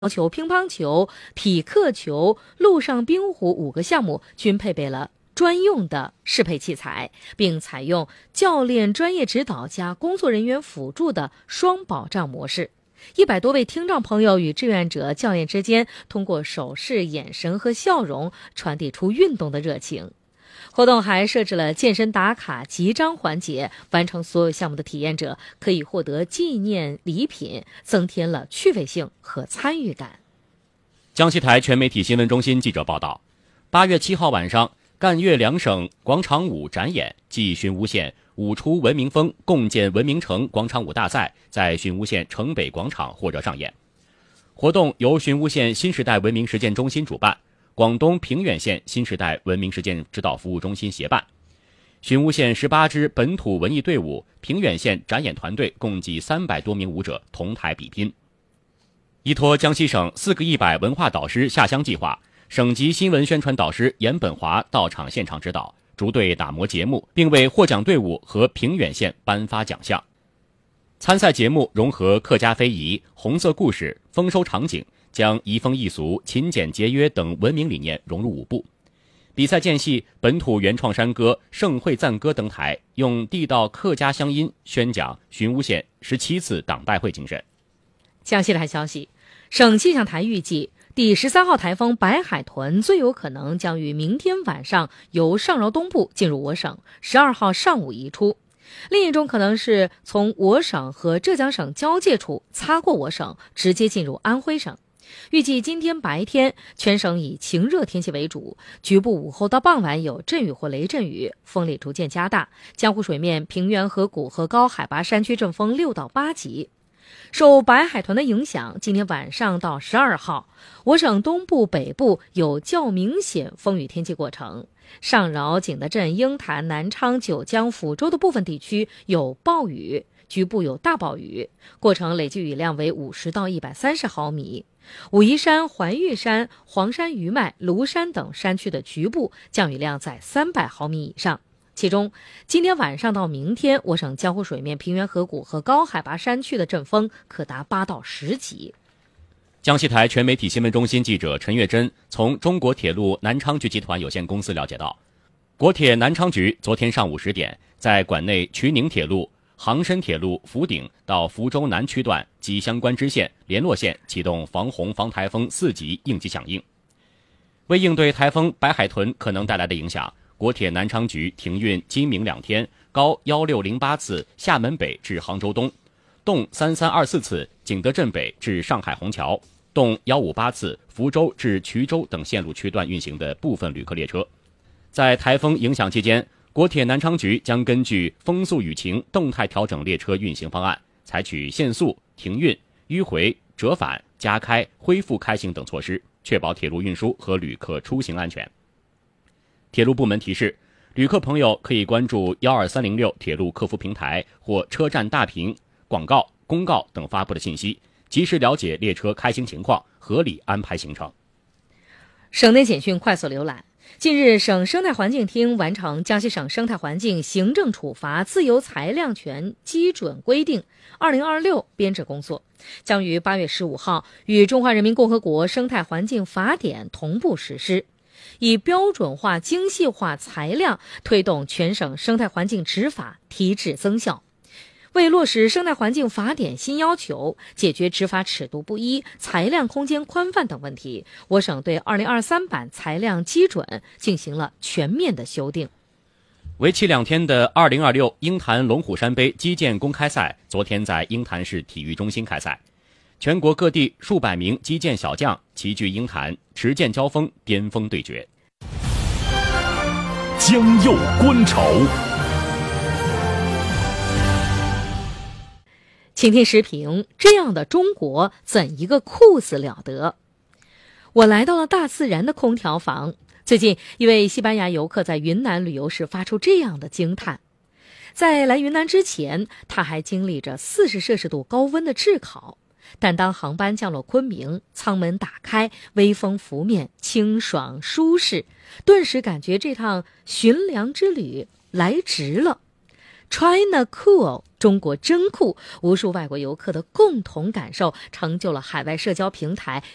球、乒乓球、匹克球、陆上冰壶5个项目均配备了专用的适配器材，并采用教练专业指导加工作人员辅助的双保障模式。100多位听障朋友与志愿者、教练之间通过手势、眼神和笑容传递出运动的热情。活动还设置了健身打卡集章环节，完成所有项目的体验者可以获得纪念礼品，增添了趣味性和参与感。 江西台全媒体新闻中心记者报道，8月7号晚上，赣粤两省广场舞展演暨寻吴县舞出文明风共建文明城广场舞大赛在寻吴县城北广场获得上演。活动由寻吴县新时代文明实践中心主办，广东平远县新时代文明实践指导服务中心协办。寻吴县18支本土文艺队伍、平远县展演团队共计300多名舞者同台比拼。依托江西省4个100文化导师下乡计划，省级新闻宣传导师严本华到场现场指导，逐队打磨节目，并为获奖队伍和平远县颁发奖项。参赛节目融合客家非遗、红色故事、丰收场景，将移风易俗、勤俭节约等文明理念融入舞步。比赛间隙，本土原创山歌、盛会赞歌登台，用地道客家乡音宣讲寻吴县17次党代会精神。 江西台消息，省气象台预计第13号台风白海豚最有可能将于明天晚上由上饶东部进入我省，12号上午移出。另一种可能是从我省和浙江省交界处擦过我省，直接进入安徽省。预计今天白天全省以晴热天气为主，局部午后到傍晚有阵雨或雷阵雨，风力逐渐加大。江湖水面、平原河谷和高海拔山区阵风6到8级。受白海豚的影响，今天晚上到12号，我省东部、北部有较明显风雨天气过程。上饶、景德镇、鹰潭、南昌、九江、抚州的部分地区有暴雨，局部有大暴雨，过程累计雨量为50到130毫米。武夷山、怀玉山、黄山余脉、庐山等山区的局部降雨量在300毫米以上。其中，今天晚上到明天，我省江湖水面、平原河谷和高海拔山区的阵风可达8到10级。 江西台全媒体新闻中心记者陈月珍从中国铁路南昌局集团有限公司了解到，国铁南昌局昨天上午10点，在管内衢宁铁路、杭深铁路福鼎到福州南区段及相关支线、联络线启动防洪防台风4级应急响应。为应对台风白海豚可能带来的影响，国铁南昌局停运今明2天高1608次厦门北至杭州东，动3324次景德镇北至上海虹桥，动158次福州至衢州等线路区段运行的部分旅客列车。在台风影响期间，国铁南昌局将根据风速雨情动态调整列车运行方案，采取限速、停运、迂回、折返、加开、恢复开行等措施，确保铁路运输和旅客出行安全。铁路部门提示，旅客朋友可以关注12306铁路客服平台或车站大屏、广告、公告等发布的信息，及时了解列车开行情况，合理安排行程。 省内简讯快速浏览。近日，省生态环境厅完成江西省生态环境行政处罚自由裁量权基准规定2026编制工作，将于8月15号与中华人民共和国生态环境法典同步实施，以标准化、精细化裁量推动全省生态环境执法提质增效。为落实生态环境法典新要求，解决执法尺度不一、裁量空间宽泛等问题，我省对2023版裁量基准进行了全面的修订。 为期2天的2026鹰潭龙虎山杯击剑公开赛昨天在鹰潭市体育中心开赛，全国各地数百名击剑小将齐聚鹰潭，持剑交锋，巅峰对决。 江右观潮， 请听时评：这样的中国怎一个酷死了得！我来到了大自然的空调房。最近，一位西班牙游客在云南旅游时发出这样的惊叹：在来云南之前，他还经历着40摄氏度高温的炙烤，但当航班降落昆明，舱门打开，微风拂面，清爽舒适，顿时感觉这趟寻凉之旅来值了。China cool， 中国真酷，无数外国游客的共同感受，成就了海外社交平台